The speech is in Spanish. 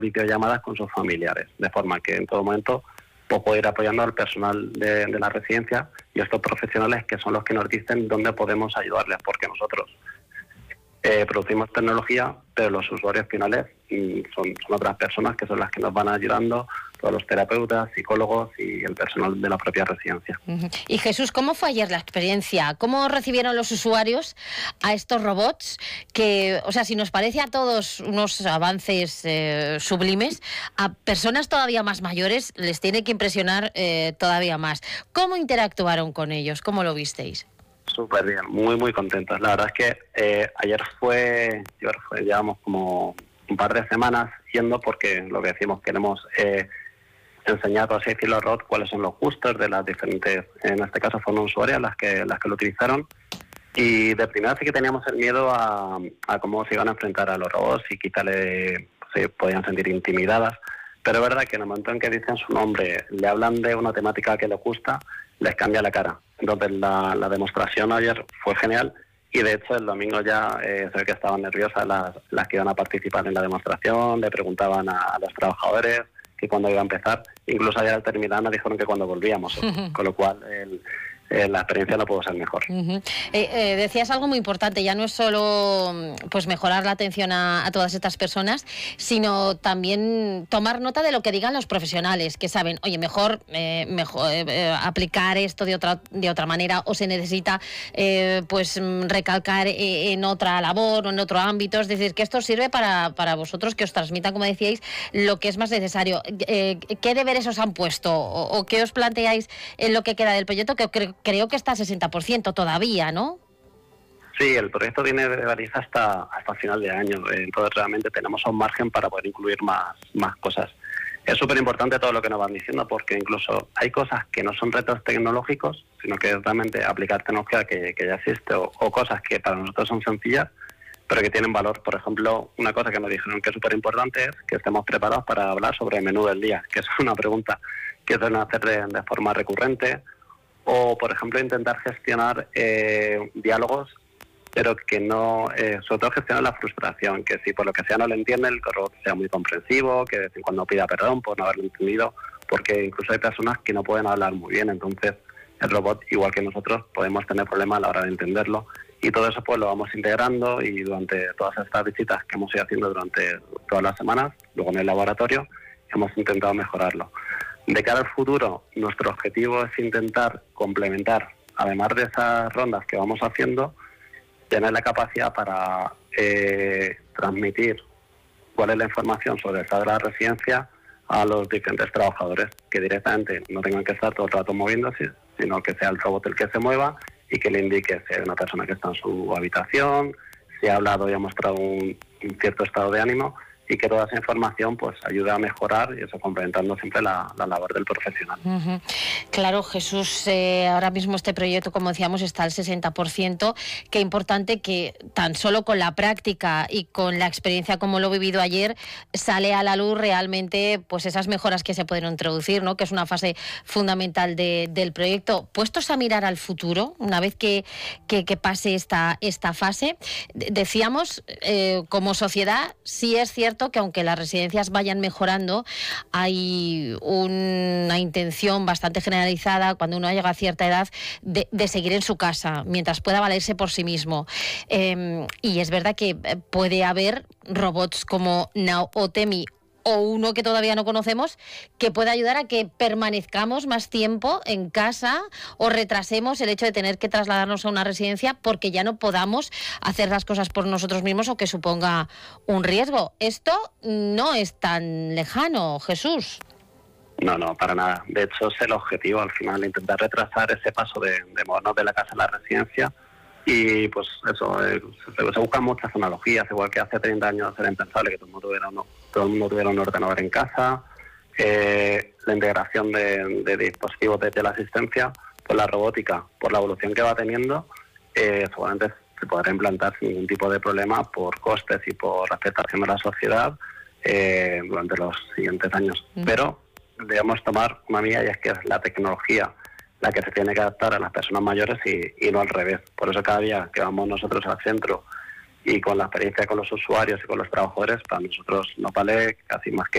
videollamadas con sus familiares, de forma que en todo momento pues, puede ir apoyando al personal de la residencia y estos profesionales que son los que nos dicen dónde podemos ayudarles, porque nosotros producimos tecnología, pero los usuarios finales son otras personas que son las que nos van ayudando, todos los terapeutas, psicólogos y el personal de la propia residencia. Y Jesús, ¿cómo fue ayer la experiencia? ¿Cómo recibieron los usuarios a estos robots? Que, o sea, si nos parece a todos unos avances sublimes, a personas todavía más mayores les tiene que impresionar todavía más. ¿Cómo interactuaron con ellos? ¿Cómo lo visteis? Súper bien, muy muy contentos. La verdad es que ayer llevamos como un par de semanas yendo porque lo que decimos, queremos enseñar, por así decirlo, a robots cuáles son los gustos de las diferentes, en este caso fueron usuarias las que lo utilizaron, y de primera sí que teníamos el miedo a cómo se iban a enfrentar a los robots y quizá se podían sentir intimidadas, pero es verdad que en el momento en que dicen su nombre, le hablan de una temática que les gusta, les cambia la cara. Entonces la demostración ayer fue genial y de hecho el domingo ya se ve que estaban nerviosas las que iban a participar en la demostración, le preguntaban a los trabajadores que cuándo iba a empezar, incluso ayer al terminar nos dijeron que cuando volvíamos, con lo cual la experiencia no pudo ser mejor. Decías algo muy importante, ya no es solo pues mejorar la atención a todas estas personas, sino también tomar nota de lo que digan los profesionales, que saben, oye, mejor aplicar esto de otra manera, o se necesita pues recalcar en otra labor o en otro ámbito. Es decir, que esto sirve para vosotros, que os transmitan, como decíais, lo que es más necesario. ¿Qué deberes os han puesto o qué os planteáis en lo que queda del proyecto? Que creo que está a 60% todavía, ¿no? Sí, el proyecto viene de Galicia hasta final de año. Entonces realmente tenemos un margen para poder incluir más cosas. Es súper importante todo lo que nos van diciendo, porque incluso hay cosas que no son retos tecnológicos, sino que es realmente aplicar tecnología que ya existe, o cosas que para nosotros son sencillas, pero que tienen valor. Por ejemplo, una cosa que nos dijeron que es súper importante es que estemos preparados para hablar sobre el menú del día, que es una pregunta que suelen hacer de forma recurrente, o, por ejemplo, intentar gestionar diálogos, pero que no, sobre todo gestionar la frustración, que si por lo que sea no lo entienden, el robot sea muy comprensivo, que de vez en cuando pida perdón por no haberlo entendido, porque incluso hay personas que no pueden hablar muy bien, entonces el robot, igual que nosotros, podemos tener problemas a la hora de entenderlo, y todo eso pues lo vamos integrando, y durante todas estas visitas que hemos ido haciendo durante todas las semanas, luego en el laboratorio, hemos intentado mejorarlo. De cara al futuro, nuestro objetivo es intentar complementar, además de esas rondas que vamos haciendo, tener la capacidad para transmitir cuál es la información sobre el estado de la residencia a los diferentes trabajadores, que directamente no tengan que estar todo el rato moviéndose, sino que sea el robot el que se mueva y que le indique si hay una persona que está en su habitación, si ha hablado y ha mostrado un cierto estado de ánimo, y que toda esa información pues ayude a mejorar, y eso complementando siempre la labor del profesional. Claro, Jesús, ahora mismo este proyecto, como decíamos, está al 60%. Qué importante que tan solo con la práctica y con la experiencia como lo he vivido ayer, sale a la luz realmente pues esas mejoras que se pueden introducir, ¿no? Que es una fase fundamental del proyecto. Puestos a mirar al futuro, una vez que pase esta fase, decíamos, como sociedad, sí es cierto que aunque las residencias vayan mejorando, hay una intención bastante generalizada cuando uno llega a cierta edad de seguir en su casa mientras pueda valerse por sí mismo. Y es verdad que puede haber robots como Now o Temi, o uno que todavía no conocemos, que pueda ayudar a que permanezcamos más tiempo en casa o retrasemos el hecho de tener que trasladarnos a una residencia porque ya no podamos hacer las cosas por nosotros mismos o que suponga un riesgo. Esto no es tan lejano, Jesús. No, para nada. De hecho, es el objetivo al final, intentar retrasar ese paso de movernos de la casa a la residencia. Y pues eso, se buscan muchas analogías, igual que hace 30 años era impensable que todo el mundo tuviera un ordenador en casa, la integración de dispositivos de teleasistencia, pues la robótica, por la evolución que va teniendo, seguramente se podrá implantar sin ningún tipo de problema por costes y por aceptación de la sociedad durante los siguientes años. Pero debemos tomar una medida, y es que es la tecnología la que se tiene que adaptar a las personas mayores y no al revés. Por eso cada día que vamos nosotros al centro y con la experiencia con los usuarios y con los trabajadores, para nosotros nos vale casi más que